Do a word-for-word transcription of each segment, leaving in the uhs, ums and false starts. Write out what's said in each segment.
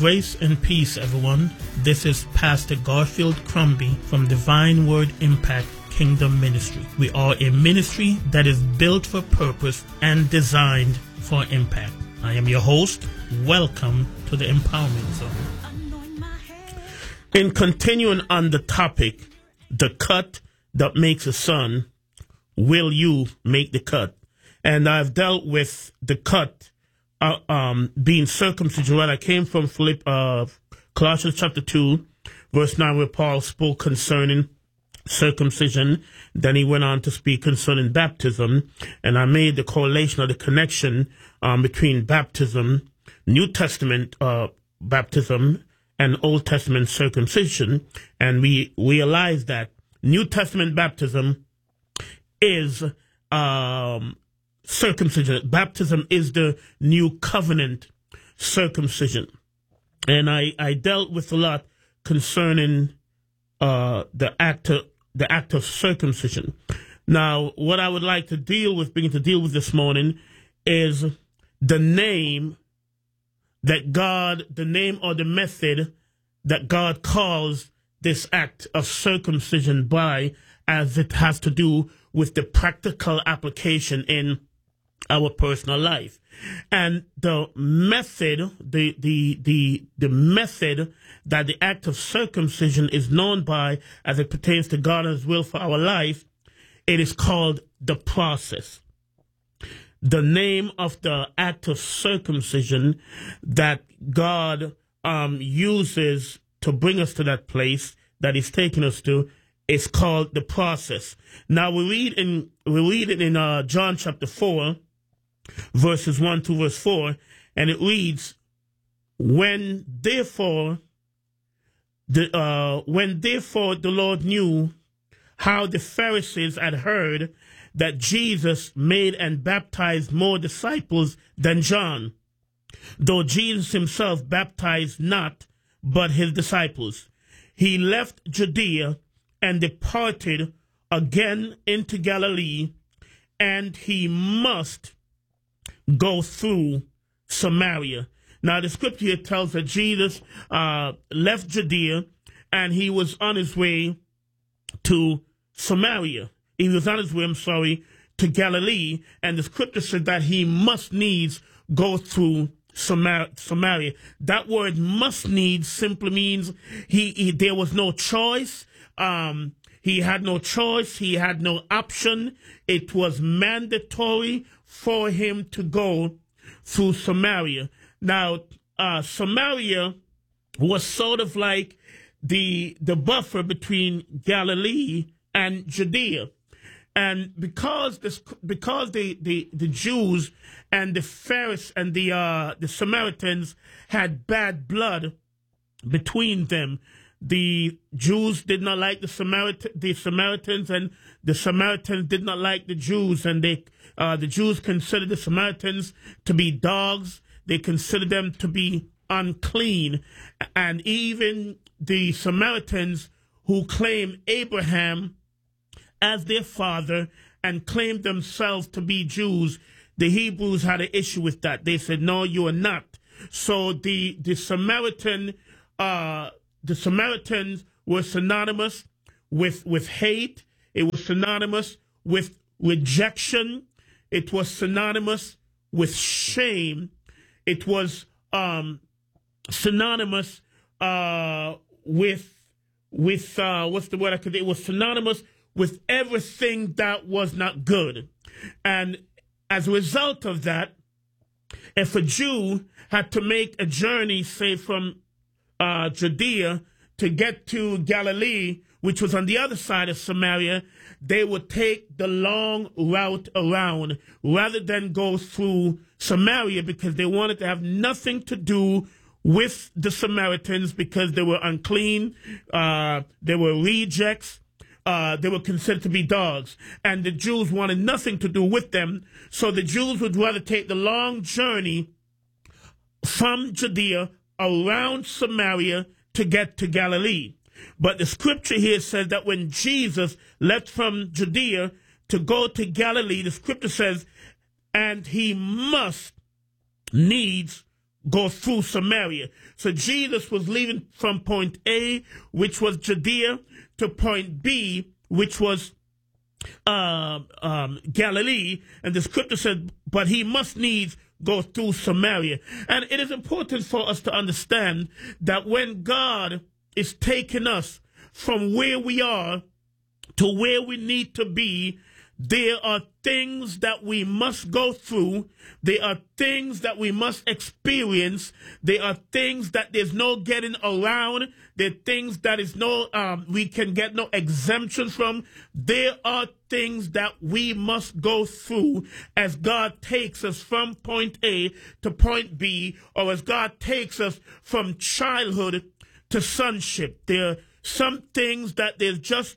Grace and peace, everyone. This is Pastor Garfield Crumby from Divine Word Impact Kingdom Ministry. We are a ministry that is built for purpose and designed for impact. I am your host. Welcome to the Empowerment Zone. In continuing on the topic, the cut that makes a son, will you make the cut? And I've dealt with the cut uh, um, being circumcision. Well, I came from Philipp, uh, Colossians chapter two, verse nine, where Paul spoke concerning circumcision. Then he went on to speak concerning baptism. And I made the correlation or the connection um, between baptism, New Testament uh, baptism, and Old Testament circumcision. And we realized that New Testament baptism is um, circumcision. Baptism is the new covenant circumcision. And I, I dealt with a lot concerning uh, the act of, the act of circumcision. Now, what I would like to deal with, begin to deal with this morning, is the name that God, the name or the method that God calls this act of circumcision by, as it has to do with the practical application in our personal life. And the method, the, the, the, the method that the act of circumcision is known by as it pertains to God's will for our life, it is called the process. The name of the act of circumcision that God um, uses to bring us to that place that He's taking us to is called the process. Now we read in we read it in uh, John chapter four, verses one to verse four, and it reads, "When therefore the uh, when therefore the Lord knew how the Pharisees had heard that Jesus made and baptized more disciples than John, though Jesus himself baptized not, but his disciples, he left Judea and departed again into Galilee, and he must go through Samaria." Now, the scripture here tells that Jesus uh, left Judea and he was on his way to Samaria. He was on his way, I'm sorry, to Galilee, and the scripture said that he must needs go through Samar- Samaria. That word "must needs" simply means he, he there was no choice. Um, he had no choice. He had no option. It was mandatory for him to go through Samaria. Now, uh, Samaria was sort of like the the buffer between Galilee and Judea. And because this, because the, the, the Jews and the Pharisees and the uh, the Samaritans had bad blood between them, the Jews did not like the Samaritan, the Samaritans, and the Samaritans did not like the Jews. And they, uh, the Jews considered the Samaritans to be dogs. They considered them to be unclean. And even the Samaritans who claimed Abraham as their father and claimed themselves to be Jews, the Hebrews had an issue with that. They said, "No, you are not." So the the Samaritan uh, the Samaritans were synonymous with with hate. It was synonymous with rejection. It was synonymous with shame. It was um, synonymous uh, with with uh, what's the word I could? It was synonymous with everything that was not good. And as a result of that, if a Jew had to make a journey, say from uh, Judea to get to Galilee, which was on the other side of Samaria, they would take the long route around rather than go through Samaria, because they wanted to have nothing to do with the Samaritans because they were unclean, uh, they were rejects, Uh, they were considered to be dogs, and the Jews wanted nothing to do with them. So the Jews would rather take the long journey from Judea around Samaria to get to Galilee. But the scripture here says that when Jesus left from Judea to go to Galilee, the scripture says, and he must needs go through Samaria. So Jesus was leaving from point A, which was Judea, to point B, which was uh, um, Galilee. And the scripture said, but he must needs go through Samaria. And it is important for us to understand that when God is taking us from where we are to where we need to be, there are things that we must go through. There are things that we must experience. There are things that there's no getting around. There are things that is no um, we can get no exemption from. There are things that we must go through as God takes us from point A to point B, or as God takes us from childhood to sonship. There are some things that there's just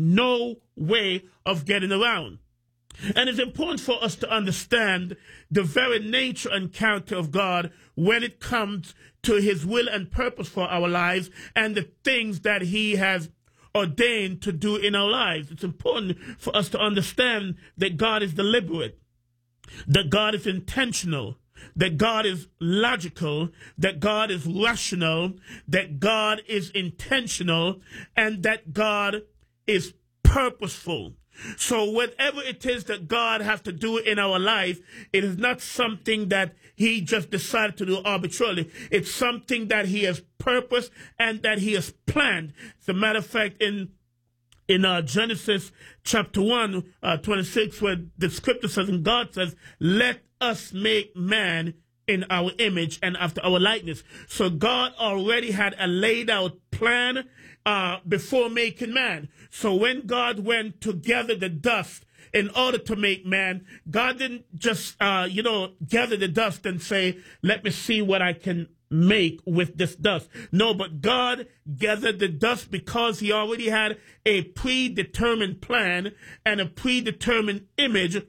no way of getting around. And it's important for us to understand the very nature and character of God when it comes to his will and purpose for our lives and the things that he has ordained to do in our lives. It's important for us to understand that God is deliberate, that God is intentional, that God is logical, that God is rational, that God is intentional, and that God is purposeful. So whatever it is that God has to do in our life, it is not something that he just decided to do arbitrarily. It's something that he has purposed and that he has planned. As a matter of fact, in in uh, Genesis chapter one, uh, twenty-six, where the scripture says, and God says, let us make man in our image and after our likeness. So God already had a laid out plan uh, before making man. So when God went to gather the dust in order to make man, God didn't just, uh, you know, gather the dust and say, let me see what I can make with this dust. No, but God gathered the dust because he already had a predetermined plan and a predetermined image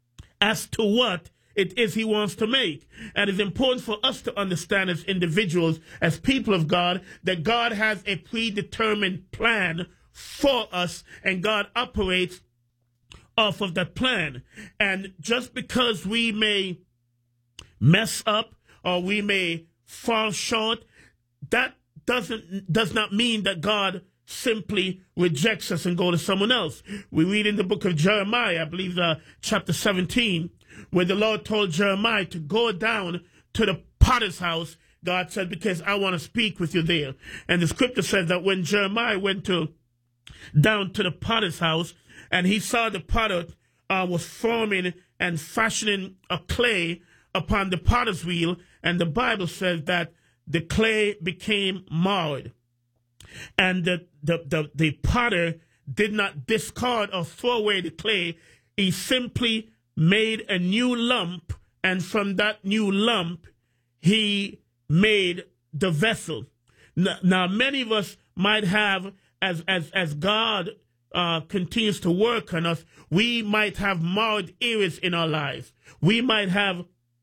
as to what it is he wants to make. And it's important for us to understand as individuals, as people of God, that God has a predetermined plan for us, and God operates off of that plan. And just because we may mess up or we may fall short, that doesn't does not mean that God simply rejects us and go to someone else. We read in the book of Jeremiah, I believe uh, chapter seventeen, where the Lord told Jeremiah to go down to the potter's house. God said, because I want to speak with you there. And the scripture says that when Jeremiah went to down to the potter's house, and he saw the potter uh, was forming and fashioning a clay upon the potter's wheel, and the Bible says that the clay became marred. And the, the, the, the potter did not discard or throw away the clay. He simply made a new lump, and from that new lump, he made the vessel. Now, now many of us might have, as, as, as God uh, continues to work on us, we might have marred areas in our lives. We might have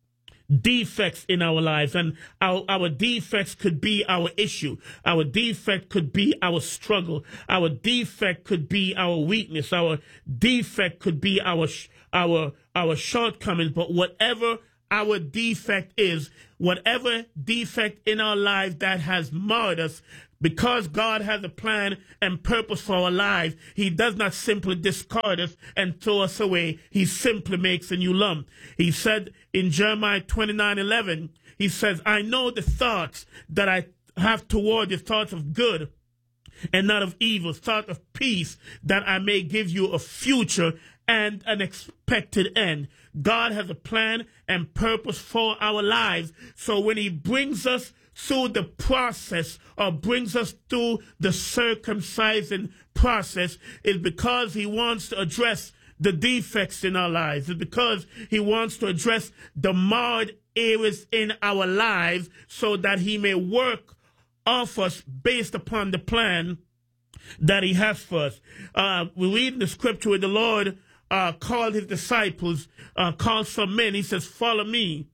defects in our lives, and our, our defects could be our issue. Our defect could be our struggle. Our defect could be our weakness. Our defect could be our our our shortcomings. But whatever our defect is, whatever defect in our life that has marred us, because God has a plan and purpose for our lives, he does not simply discard us and throw us away. He simply makes a new lump. He said in Jeremiah twenty-nine eleven, he says, I know the thoughts that I have toward you, thoughts of good and not of evil, thought of peace, that I may give you a future and an expected end. God has a plan and purpose for our lives. So when he brings us through the process, or brings us through the circumcising process, is because he wants to address the defects in our lives. It's because he wants to address the marred areas in our lives, so that he may work off us based upon the plan that he has for us. Uh, we read in the scripture where the Lord uh, called his disciples, uh, called some men. He says, follow me,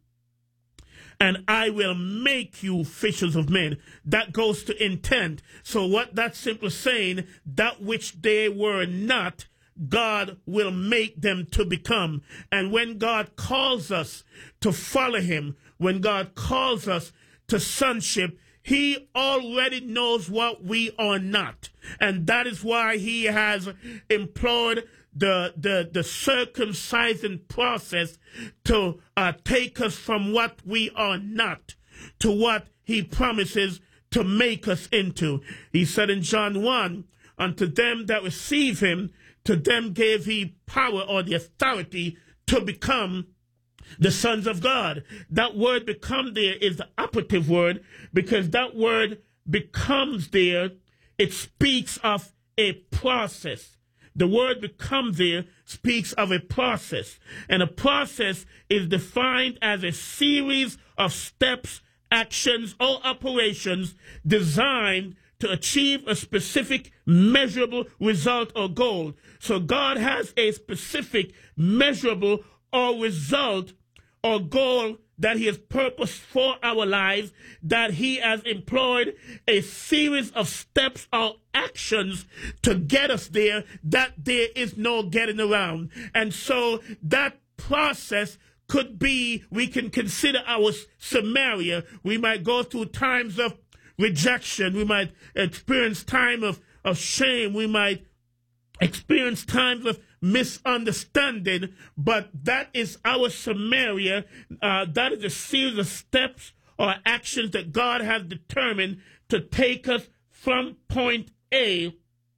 and I will make you fishers of men. That goes to intent. So what that's simply saying, that which they were not, God will make them to become. And when God calls us to follow him, when God calls us to sonship, he already knows what we are not. And that is why he has employed the, the, the circumcising process to uh, take us from what we are not to what he promises to make us into. He said in John one, unto them that receive him, to them gave he power or the authority to become the sons of God. That word become there is the operative word, because that word becomes there, it speaks of a process. The word become there speaks of a process. And a process is defined as a series of steps, actions, or operations designed to achieve a specific measurable result or goal. So God has a specific measurable or result or goal that he has purposed for our lives, that he has employed a series of steps or actions to get us there, that there is no getting around. And so that process could be, we can consider our Samaria. We might go through times of rejection. We might experience time of, of shame. We might experience times of misunderstanding, but that is our Samaria. Uh, that is a series of steps or actions that God has determined to take us from point A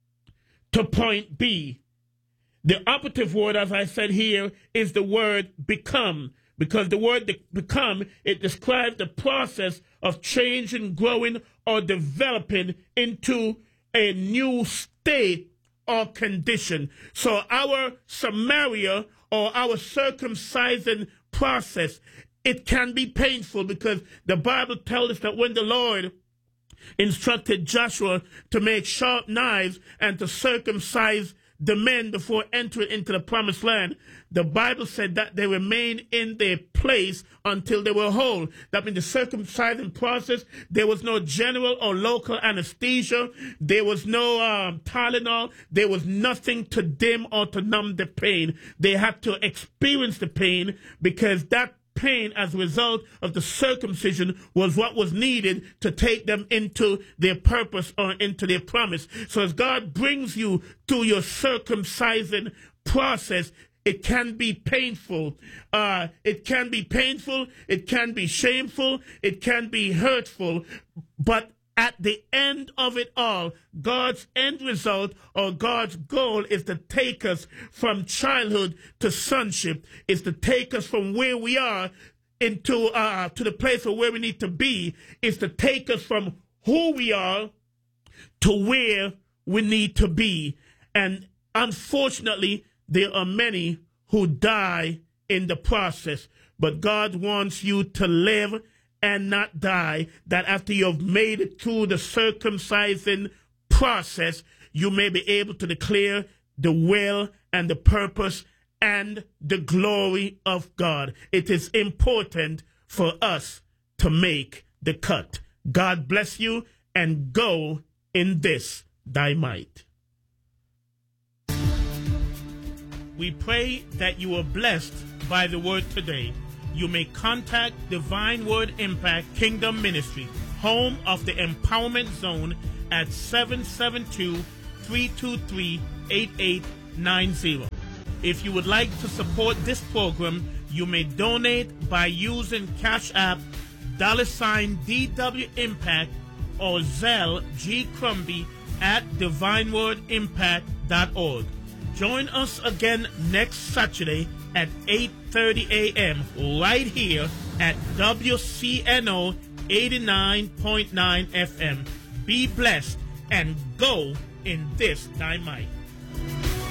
to point B. The operative word, as I said here, is the word become, because the word become, it describes the process of changing, growing, or developing into a new state or condition. So our Samaria or our circumcising process, it can be painful, because the Bible tells us that when the Lord instructed Joshua to make sharp knives and to circumcise the men before entering into the promised land, the Bible said that they remained in their place until they were whole. That means the circumcising process, there was no general or local anesthesia. There was no um, Tylenol. There was nothing to dim or to numb the pain. They had to experience the pain, because that pain as a result of the circumcision was what was needed to take them into their purpose or into their promise. So as God brings you through your circumcising process, it can be painful. Uh, it can be painful. It can be shameful. It can be hurtful. But at the end of it all, God's end result or God's goal is to take us from childhood to sonship, is to take us from where we are into uh, to the place of where we need to be, is to take us from who we are to where we need to be. And unfortunately, there are many who die in the process, but God wants you to live and not die, that after you've made it through the circumcising process, you may be able to declare the will and the purpose and the glory of God. It is important for us to make the cut. God bless you, and go in this thy might. We pray that you are blessed by the word today. You may contact Divine Word Impact Kingdom Ministry, home of the Empowerment Zone, at seven seven two, three two three, eight eight nine zero. If you would like to support this program, you may donate by using Cash App, dollar sign D W Impact, or Zelle G Crumby at divine word impact dot org. Join us again next Saturday at eight thirty a.m. right here at W C N O eighty-nine point nine F M. Be blessed and go in this thy might.